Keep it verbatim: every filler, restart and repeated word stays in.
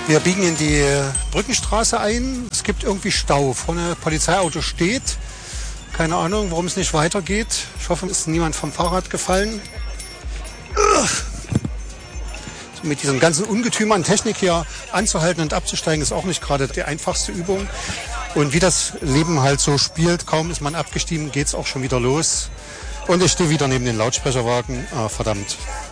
Wir biegen in die Brückenstraße ein. Es gibt irgendwie Stau. Vorne ein Polizeiauto steht. Keine Ahnung, warum es nicht weitergeht. Ich hoffe, es ist niemand vom Fahrrad gefallen. So, mit diesem ganzen Ungetüm an Technik hier anzuhalten und abzusteigen, ist auch nicht gerade die einfachste Übung. Und wie das Leben halt so spielt, kaum ist man abgestiegen, geht es auch schon wieder los. Und ich stehe wieder neben den Lautsprecherwagen. Ah, verdammt.